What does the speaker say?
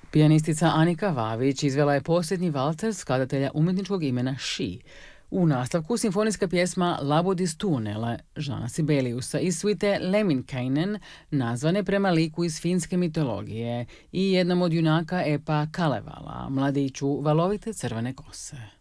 Pijanistica Anika Vavić izvela je posljednji valcer skladatelja umjetničkog imena She. U nastavku simfonijska pjesma Labodis Tuonela Jeana Sibeliusa iz suite Lemminkäinen, nazvane prema liku iz finske mitologije i jednom od junaka epa Kalevala, mladiću valovite crvene kose.